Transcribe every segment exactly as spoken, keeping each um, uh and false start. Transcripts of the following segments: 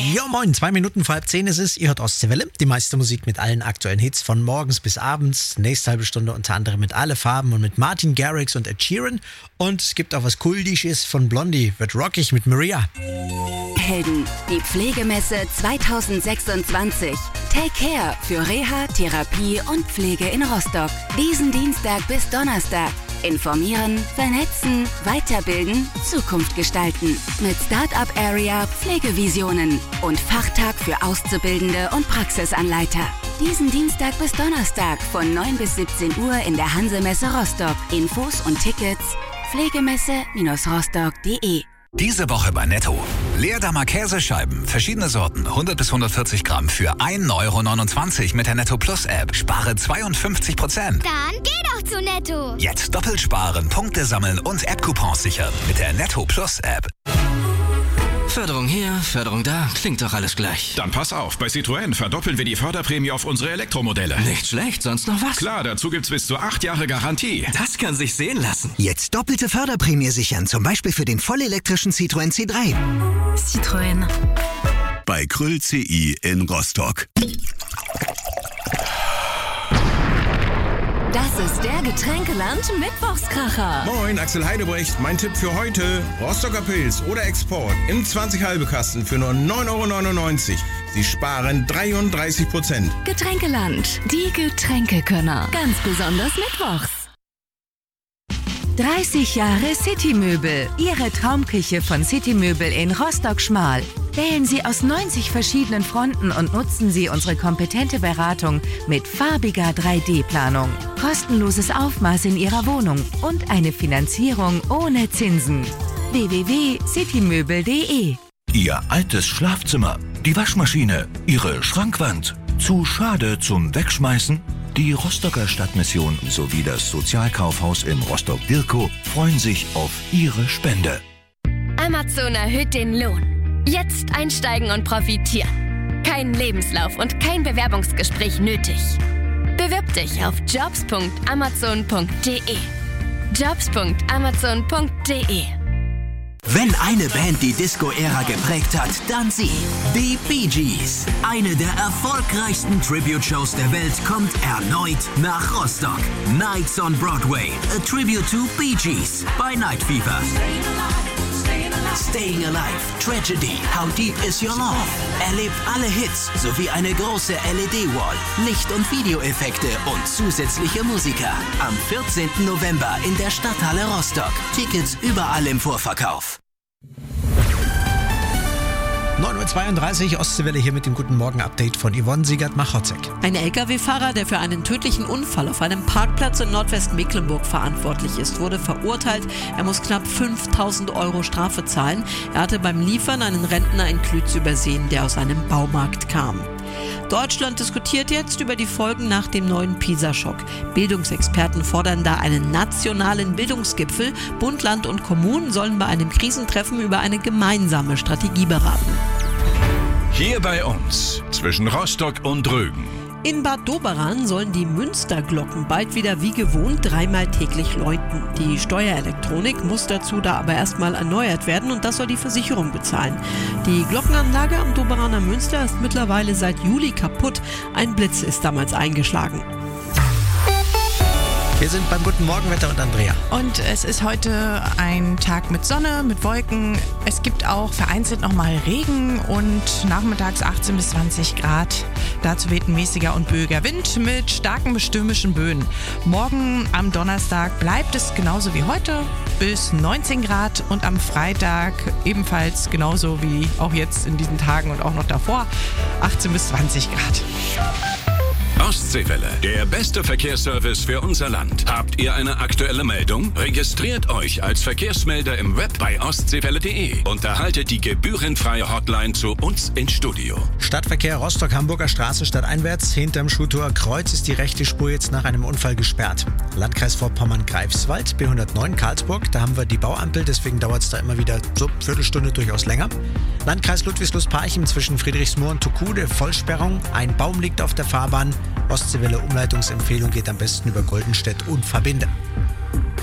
Ja moin, zwei Minuten vor halb zehn ist es. Ihr hört Ostseewelle, die meiste Musik mit allen aktuellen Hits von morgens bis abends. Nächste halbe Stunde unter anderem mit Alle Farben und mit Martin Garrix und Ed Sheeran. Und es gibt auch was Kultisches von Blondie, wird rockig mit Maria. Helden, die Pflegemesse zwanzig sechsundzwanzig. Take Care für Reha, Therapie und Pflege in Rostock. Diesen Dienstag bis Donnerstag. Informieren, vernetzen, weiterbilden, Zukunft gestalten. Mit Startup Area Pflegevisionen und Fachtag für Auszubildende und Praxisanleiter. Diesen Dienstag bis Donnerstag von neun bis siebzehn Uhr in der Hansemesse Rostock. Infos und Tickets pflegemesse Rostock punkt de. Diese Woche bei Netto. Leerdammer Käsescheiben, verschiedene Sorten, hundert bis hundertvierzig Gramm für ein Euro neunundzwanzig mit der Netto Plus App. Spare zweiundfünfzig Prozent. Dann geh doch zu Netto. Jetzt doppelt sparen, Punkte sammeln und App-Coupons sichern mit der Netto Plus App. Förderung hier, Förderung da, klingt doch alles gleich. Dann pass auf, bei Citroën verdoppeln wir die Förderprämie auf unsere Elektromodelle. Nicht schlecht, sonst noch was? Klar, dazu gibt's bis zu acht Jahre Garantie. Das kann sich sehen lassen. Jetzt doppelte Förderprämie sichern, zum Beispiel für den vollelektrischen Citroën C drei. Citroën. Bei Kröll C I in Rostock. Das ist der Getränkeland Mittwochskracher. Moin, Axel Heidebrecht. Mein Tipp für heute: Rostocker Pilz oder Export im zwanzig halbe Kasten für nur neun Euro neunundneunzig. Sie sparen dreiunddreißig Prozent. Getränkeland, die Getränkekönner. Ganz besonders mittwochs. dreißig Jahre Citymöbel. Ihre Traumküche von Citymöbel in Rostock-Schmal. Wählen Sie aus neunzig verschiedenen Fronten und nutzen Sie unsere kompetente Beratung mit farbiger drei D Planung. Kostenloses Aufmaß in Ihrer Wohnung und eine Finanzierung ohne Zinsen. w w w punkt citymöbel punkt de. Ihr altes Schlafzimmer, die Waschmaschine, Ihre Schrankwand. Zu schade zum Wegschmeißen? Die Rostocker Stadtmission sowie das Sozialkaufhaus in Rostock-Dirkow freuen sich auf Ihre Spende. Amazon erhöht den Lohn. Jetzt einsteigen und profitieren. Kein Lebenslauf und kein Bewerbungsgespräch nötig. Bewirb dich auf jobs punkt amazon punkt de. jobs punkt amazon punkt de. Wenn eine Band die Disco-Ära geprägt hat, dann sie. Die Bee Gees. Eine der erfolgreichsten Tribute-Shows der Welt kommt erneut nach Rostock. Nights on Broadway. A Tribute to Bee Gees bei Night Fever. Staying Alive, Tragedy, How Deep Is Your Love? Erlebt alle Hits sowie eine große L E D-Wall, Licht- und Videoeffekte und zusätzliche Musiker. Am vierzehnten November in der Stadthalle Rostock. Tickets überall im Vorverkauf. neun Uhr zweiunddreißig, Ostseewelle hier mit dem Guten Morgen-Update von Yvonne Siegert-Machotzek. Ein L K W-Fahrer, der für einen tödlichen Unfall auf einem Parkplatz in Nordwestmecklenburg verantwortlich ist, wurde verurteilt. Er muss knapp fünftausend Euro Strafe zahlen. Er hatte beim Liefern einen Rentner in Klütz übersehen, der aus einem Baumarkt kam. Deutschland diskutiert jetzt über die Folgen nach dem neuen PISA-Schock. Bildungsexperten fordern da einen nationalen Bildungsgipfel. Bund, Land und Kommunen sollen bei einem Krisentreffen über eine gemeinsame Strategie beraten. Hier bei uns, zwischen Rostock und Rügen. In Bad Doberan sollen die Münsterglocken bald wieder wie gewohnt dreimal täglich läuten. Die Steuerelektronik muss dazu da aber erstmal erneuert werden und das soll die Versicherung bezahlen. Die Glockenanlage am Doberaner Münster ist mittlerweile seit Juli kaputt. Ein Blitz ist damals eingeschlagen. Wir sind beim Guten Morgenwetter und Andrea. Und es ist heute ein Tag mit Sonne, mit Wolken. Es gibt auch vereinzelt nochmal Regen und nachmittags achtzehn bis zwanzig Grad. Dazu weht ein mäßiger und böiger Wind mit starken bis stürmischen Böen. Morgen am Donnerstag bleibt es genauso wie heute bis neunzehn Grad und am Freitag ebenfalls genauso wie auch jetzt in diesen Tagen und auch noch davor achtzehn bis zwanzig Grad. Ostseewelle, der beste Verkehrsservice für unser Land. Habt ihr eine aktuelle Meldung? Registriert euch als Verkehrsmelder im Web bei ostseewelle punkt de und erhaltet die gebührenfreie Hotline zu uns ins Studio. Stadtverkehr Rostock-Hamburger Straße stadteinwärts. Hinterm Schuhtor Kreuz ist die rechte Spur jetzt nach einem Unfall gesperrt. Landkreis Vorpommern-Greifswald, B hundertneun Karlsburg. Da haben wir die Bauampel, deswegen dauert es da immer wieder so eine Viertelstunde durchaus länger. Landkreis Ludwigslust-Parchim zwischen Friedrichsmoor und Tukude, Vollsperrung. Ein Baum liegt auf der Fahrbahn. Ostseewelle Umleitungsempfehlung geht am besten über Goldenstedt und Verbinde.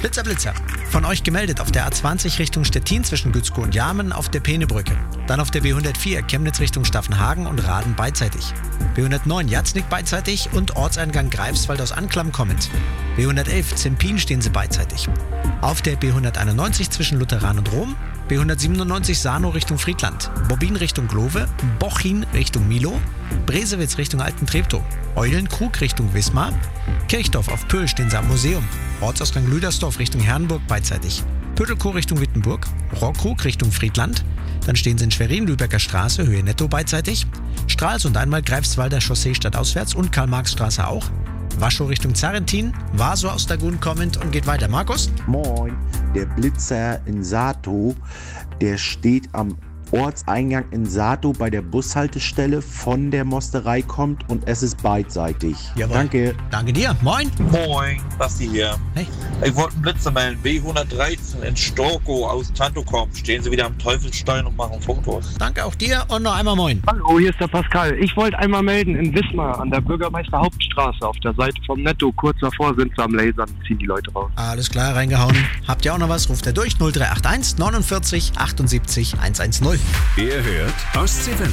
Blitzer, Blitzer. Von euch gemeldet auf der A zwanzig Richtung Stettin zwischen Gützkow und Jarmen auf der Peenebrücke. Dann auf der B hundertvier Chemnitz Richtung Staffenhagen und Raden beidseitig. B hundertneun Jatznik beidseitig und Ortseingang Greifswald aus Anklam kommend. B hundertelf Zempin stehen sie beidseitig. Auf der B hunderteinundneunzig zwischen Lutheran und Rom. B hundertsiebenundneunzig Sano Richtung Friedland. Bobbin Richtung Glove. Bochin Richtung Milo. Bresewitz Richtung Alten Treptow. Eulenkrug Richtung Wismar. Kirchdorf auf Pöhl stehen sie am Museum. Ortsausgang Lüdersdorf Richtung Herrenburg beidseitig. Pödelkow Richtung Wittenburg. Rohrkrug Richtung Friedland. Dann stehen sie in Schwerin, Lübecker Straße, Höhe Netto beidseitig. Stralsund einmal Greifswalder Chaussee stadtauswärts und Karl-Marx-Straße auch. Waschow Richtung Zarentin. Vaso aus Dagun kommend und geht weiter. Markus? Moin, der Blitzer in Sato, der steht am Ortseingang in Sato bei der Bushaltestelle von der Mosterei kommt und es ist beidseitig. Jawohl. Danke. Danke dir. Moin. Moin, Basti hier. Hey. Ich wollte einen Blitzer melden. B hundertdreizehn in Storkow aus Tantokom. Stehen sie wieder am Teufelsstein und machen Fotos. Danke auch dir und noch einmal moin. Hallo, hier ist der Pascal. Ich wollte einmal melden in Wismar an der Bürgermeister-Hauptstraße auf der Seite vom Netto. Kurz davor sind sie am Lasern, ziehen die Leute raus. Alles klar, reingehauen. Habt ihr auch noch was? Ruft er durch. null drei acht eins neunundvierzig achtundsiebzig hundertzehn. Ihr hört Ostseewelle.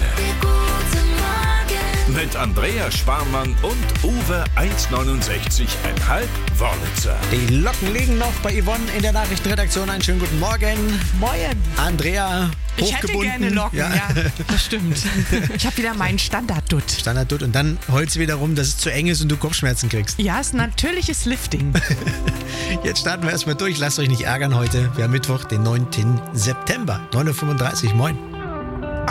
Mit Andrea Sparmann und Uwe eins neunundsechzig Komma fünf Wörlitzer. Die Locken liegen noch bei Yvonne in der Nachrichtenredaktion. Einen schönen guten Morgen. Moin. Andrea, ich hätte gerne Locken, ja, ja das stimmt. Ich habe wieder meinen Standard-Dutt. Standard-Dutt und dann heult sie wieder rum, dass es zu eng ist und du Kopfschmerzen kriegst. Ja, ist natürliches Lifting. Jetzt starten wir erstmal durch. Lasst euch nicht ärgern heute. Wir haben Mittwoch, den neunten September. neun Uhr fünfunddreißig. Moin.